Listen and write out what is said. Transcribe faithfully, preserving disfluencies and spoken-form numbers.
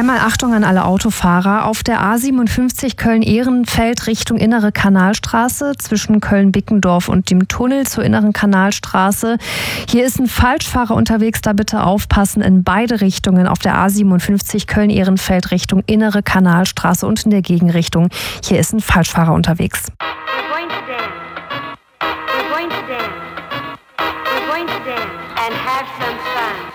Einmal Achtung an alle Autofahrer. Auf der A siebenundfünfzig Köln-Ehrenfeld Richtung Innere Kanalstraße zwischen Köln-Bickendorf und dem Tunnel zur Inneren Kanalstraße. Hier ist ein Falschfahrer unterwegs, da bitte aufpassen in beide Richtungen. Auf der A siebenundfünfzig Köln-Ehrenfeld Richtung Innere Kanalstraße und in der Gegenrichtung. Hier ist ein Falschfahrer unterwegs. We're going to dance. We're going to dance. We're going to dance and have some fun.